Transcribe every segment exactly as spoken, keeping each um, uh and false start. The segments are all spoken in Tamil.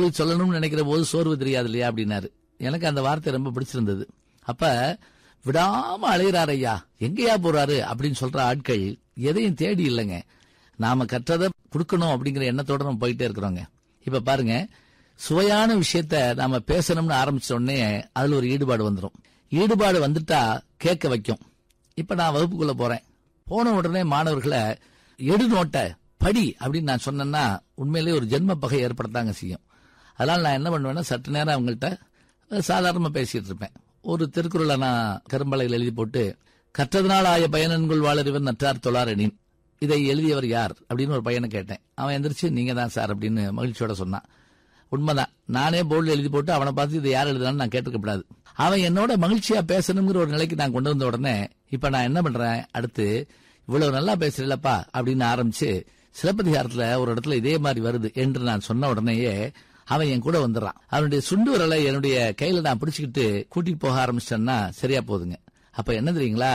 மற்றவங்களுக்கு சொல்லணும்னு நினைக்கிற போது சோர்வு தெரியாது இல்லையா அப்படின்னாரு. எனக்கு அந்த வார்த்தை ரொம்ப பிடிச்சிருந்தது. அப்ப விடாம அழைகிறார் ஐயா, எங்கேயா போறாரு அப்படின்னு சொல்ற ஆட்கள் எதையும் தேடி இல்லைங்க. நாம கற்றதை கொடுக்கணும் அப்படிங்கிற எண்ணத்தோட நம்ம போயிட்டே இருக்கிறோங்க. இப்ப பாருங்க, சுவையான விஷயத்த நாம பேசணும்னு ஆரம்பிச்ச உடனே அதுல ஒரு ஈடுபாடு வந்துடும். ஈடுபாடு வந்துட்டா கேட்க வைக்கும். இப்ப நான் வகுப்புக்குள்ள போறேன், போன உடனே மாணவர்களை எடு நோட்ட படி அப்படின்னு நான் சொன்னேன்னா உண்மையிலேயே ஒரு ஜென்ம பகை ஏற்படுத்தாங்க செய்யும். அதனால நான் என்ன பண்ணுவேன்னா சற்று நேரம் அவங்கள்ட்ட சாதாரணமா பேசிட்டு இருப்பேன். ஒரு திருக்குறளை நான் கரும்பலையில் எழுதி போட்டு, கற்றதனால் ஆய பயனன்குள் வாழறிவன் நற்றார் தொழாரெனின், இதை எழுதியவர் யார் அப்படின்னு ஒரு பையனை கேட்டேன். அவன் எந்திரிச்சு நீங்க தான் சார் அப்படின்னு மகிழ்ச்சியோட சொன்னான். உண்மைதான், நானே போர்டில் எழுதி போட்டு அவனை பார்த்து இதை யார் எழுதுனான்னு நான் கேட்டுக்கப்படாது. அவன் என்னோட மகிழ்ச்சியா பேசணுங்கிற ஒரு நிலைக்கு நான் கொண்டு வந்த உடனே இப்ப நான் என்ன பண்றேன், அடுத்து இவ்வளவு நல்லா பேசுறீங்களப்பா அப்படின்னு ஆரம்பிச்சு சிலப்பதிகாரத்துல ஒரு இடத்துல இதே மாதிரி வருது என்று நான் சொன்ன உடனேயே அவன் என் கூட வந்துடுறான். அவனுடைய சுண்டு வரலை என்னுடைய கையில நான் பிடிச்சுக்கிட்டு கூட்டிட்டு போக ஆரம்பிச்சிட்டேன்னா சரியா போதுங்க. அப்ப என்ன தெரியுங்களா,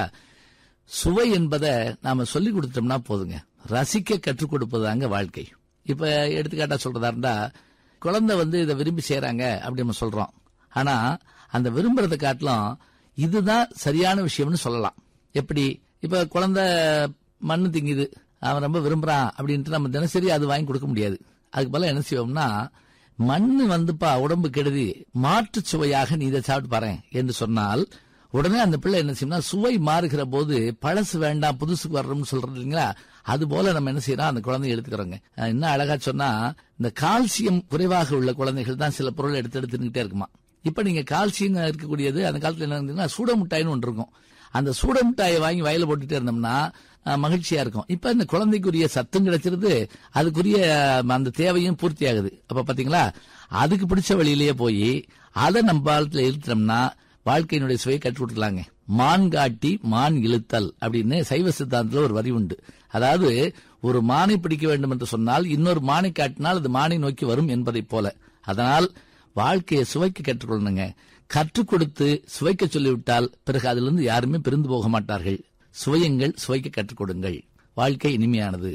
சுவை என்பதை நாம சொல்லி கொடுத்தோம்னா போதுங்க. ரசிக்க கற்றுக் கொடுப்பதாங்க வாழ்க்கை. இப்ப எடுத்துக்காட்டா சொல்றதா இருந்தா, குழந்தை வந்து இதை விரும்பி செய்யறாங்க அப்படி நம்ம சொல்றோம். ஆனா அந்த விரும்புறதை காட்டிலும் இதுதான் சரியான விஷயம்னு சொல்லலாம். எப்படி, இப்ப குழந்தை மண்ணு திங்குது, அவன் ரொம்ப விரும்புறான் அப்படின்ட்டு நம்ம தினசரி அது வாங்கி கொடுக்க முடியாது. அதுக்கு பதிலா என்ன செய்வோம்னா, மண்ணு வந்துப்பா உடம்பு கெடுதி, மாற்று சுவையாக நீ இதை சாப்பிட்டு பாரு என்று சொன்னால் உடனே அந்த பிள்ளை என்ன செய்யும்னா, சுவை மாறுகிற போது பழசு வேண்டாம் புதுசுக்கு வர்றோம்னு சொல்றது இல்லைங்களா, அது போல நம்ம என்ன செய்யறோம், அந்த குழந்தைய எடுத்துக்கிறோங்க. என்ன அழகா சொன்னா, இந்த கால்சியம் குறைவாக உள்ள குழந்தைகள் தான் சில பொருள் எடுத்து எடுத்துக்கிட்டே இருக்குமா. இப்ப நீங்க கால்சியம் இருக்கக்கூடியது அந்த காலத்துல என்ன இருந்ததுன்னா சூட மிட்டாயின்னு ஒன்று இருக்கும். அந்த சூட மிட்டாயை வாங்கி வயல போட்டுட்டே இருந்தோம்னா மகிழ்ச்சியா இருக்கும். இப்ப இந்த குழந்தைக்குரிய சத்தும் கிடைச்சிருது, அதுக்குரிய அந்த தேவையும் பூர்த்தி ஆகுது. அப்ப பாத்தீங்களா, அதுக்கு பிடிச்ச வழியிலேயே போய் அதை நம்ம காலத்துல இழுத்தோம்னா வாழ்க்கையினுடைய சுவையை கற்றுக் கொடுக்கலாங்க. மான் காட்டி மான் இழுத்தல் அப்படின்னு சைவ சித்தாந்தத்துல ஒரு வரி உண்டு. அதாவது ஒரு மானை பிடிக்க வேண்டும் என்று சொன்னால் இன்னொரு மானை காட்டினால் அது மானை நோக்கி வரும் என்பதை போல. அதனால் வாழ்க்கையை சுவைக்க கற்றுக்கொள்ளணுங்க. கற்றுக் கொடுத்து சுவைக்க சொல்லிவிட்டால் பிறகு அதிலிருந்து யாருமே பிரிந்து போக மாட்டார்கள். சுவையுங்கள், சுவைக்க கற்றுக் கொடுங்கள், வாழ்க்கை இனிமையானது.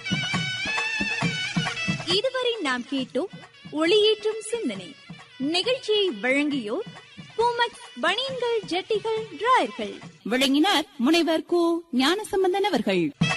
இதுவரை நாம் கேட்டோம் ஒளியேற்றும் சிந்தனை. நிகழ்ச்சியை வழங்கியோர் பூமக்ஸ் பனியன்கள், ஜட்டிகள், டிராயர்கள். வழங்கினார் முனைவர் கு ஞானசம்பந்தன் அவர்கள்.